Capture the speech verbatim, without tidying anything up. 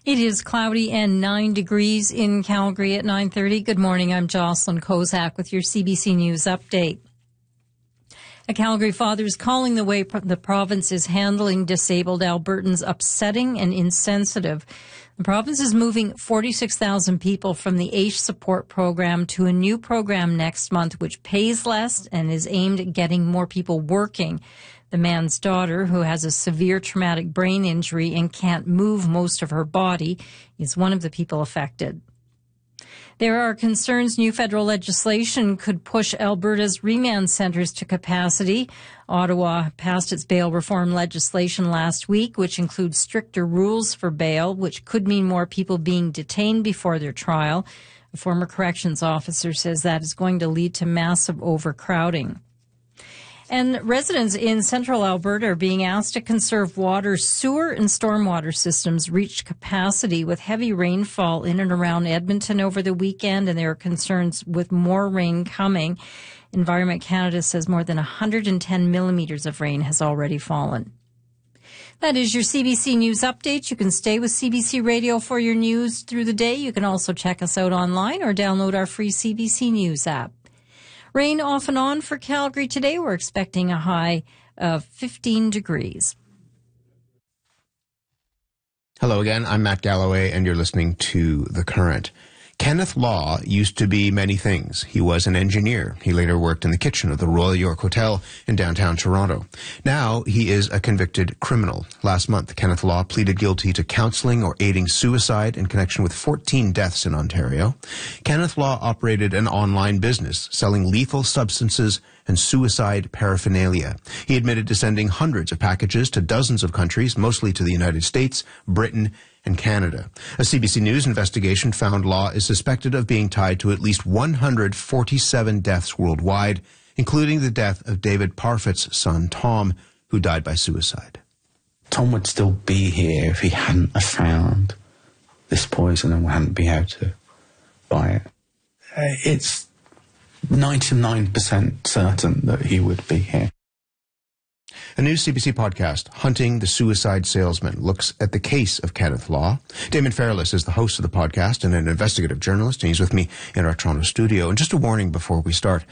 It is cloudy and nine degrees in Calgary at nine thirty. Good morning. I'm Jocelyn Kozak with your C B C News update. A Calgary father is calling the way the province is handling disabled Albertans upsetting and insensitive. The province is moving forty-six thousand people from the A I S H support program to a new program next month, which pays less and is aimed at getting more people working. The man's daughter, who has a severe traumatic brain injury and can't move most of her body, is one of the people affected. There are concerns new federal legislation could push Alberta's remand centres to capacity. Ottawa passed its bail reform legislation last week, which includes stricter rules for bail, which could mean more people being detained before their trial. A former corrections officer says that is going to lead to massive overcrowding. And residents in central Alberta are being asked to conserve water. Sewer and stormwater systems reached capacity with heavy rainfall in and around Edmonton over the weekend, and there are concerns with more rain coming. Environment Canada says more than one hundred ten millimeters of rain has already fallen. That is your C B C News update. You can stay with C B C Radio for your news through the day. You can also check us out online or download our free C B C News app. Rain off and on for Calgary today. We're expecting a high of fifteen degrees. Hello again. I'm Matt Galloway, and you're listening to The Current. Kenneth Law used to be many things. He was an engineer. He later worked in the kitchen of the Royal York Hotel in downtown Toronto. Now he is a convicted criminal. Last month, Kenneth Law pleaded guilty to counseling or aiding suicide in connection with fourteen deaths in Ontario. Kenneth Law operated an online business selling lethal substances and suicide paraphernalia. He admitted to sending hundreds of packages to dozens of countries, mostly to the United States, Britain, and Canada. A C B C News investigation found Law is suspected of being tied to at least one hundred forty-seven deaths worldwide, including the death of David Parfitt's son, Tom, who died by suicide. Tom would still be here if he hadn't have found this poison and hadn't been able to buy it. Uh, it's ninety-nine percent certain that he would be here. A new C B C podcast, Hunting the Suicide Salesman, looks at the case of Kenneth Law. Damon Fairless is the host of the podcast and an investigative journalist, and he's with me in our Toronto studio. And just a warning before we start.